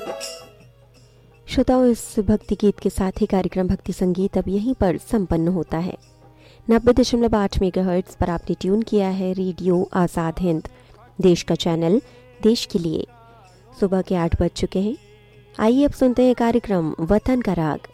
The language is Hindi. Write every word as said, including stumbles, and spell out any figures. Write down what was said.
श्रोताओं, इस भक्ति गीत के साथ ही कार्यक्रम भक्ति संगीत अब यहीं पर संपन्न होता है। नब्बे दशमलव आठ मेगाहर्ट्ज पर आपने ट्यून किया है रेडियो आज़ाद हिंद, देश का चैनल, देश के लिए। सुबह के आठ बज चुके हैं। आइए अब सुनते हैं कार्यक्रम वतन का राग।